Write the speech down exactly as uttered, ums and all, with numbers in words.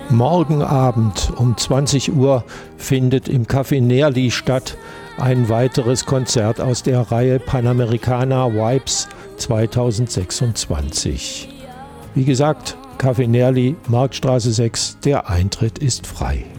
Morgen Abend um zwanzig Uhr findet im Café Nerli statt ein weiteres Konzert aus der Reihe Panamericana Vibes zweitausendsechsundzwanzig. Wie gesagt, Café Nerli, Marktstraße sechs, der Eintritt ist frei.